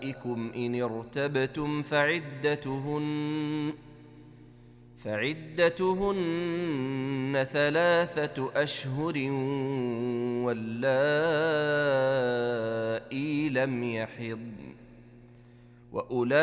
نسائكم إن ارتبتم فعدتهن 3 أشهر واللائي لم يحضن